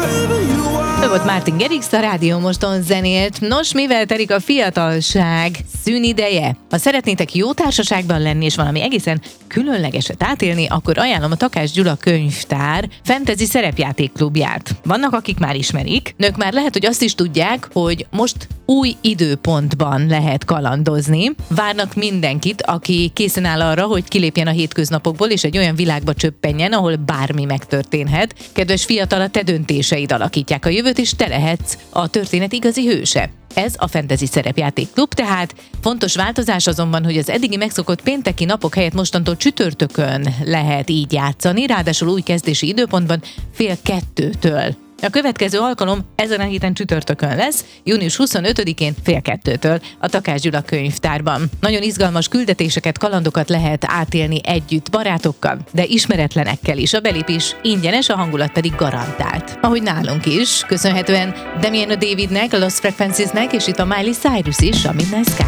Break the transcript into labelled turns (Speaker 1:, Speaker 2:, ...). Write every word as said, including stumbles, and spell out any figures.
Speaker 1: Ő volt Martin Garrix, a Rádió Moston zenélt. Nos, mivel telik a fiatalság szűnideje? Ha szeretnétek jó társaságban lenni és valami egészen különlegeset átélni, akkor ajánlom a Takács Gyula Könyvtár Fantasy Szerepjáték Klubját. Vannak, akik már ismerik, nők már lehet, hogy azt is tudják, hogy most új időpontban lehet kalandozni. Várnak mindenkit, aki készen áll arra, hogy kilépjen a hétköznapokból, és egy olyan világba csöppenjen, ahol bármi megtörténhet. Kedves fiatal, a te döntéseid alakítják a jövőt, és te lehetsz a történet igazi hőse. Ez a Fantasy Szerepjáték Klub, tehát fontos változás azonban, hogy az eddigi megszokott pénteki napok helyett mostantól csütörtökön lehet így játszani, ráadásul új kezdési időpontban fél kettőtől. A következő alkalom ezen a héten csütörtökön lesz, június huszonötödikén fél kettőtől a Takács Gyula Könyvtárban. Nagyon izgalmas küldetéseket, kalandokat lehet átélni együtt barátokkal, de ismeretlenekkel is. A belépés ingyenes, a hangulat pedig garantált. Ahogy nálunk is, köszönhetően Damiano Davidnek, a Lost Frequenciesnek, és itt a Miley Cyrus is, a Midnight Sky.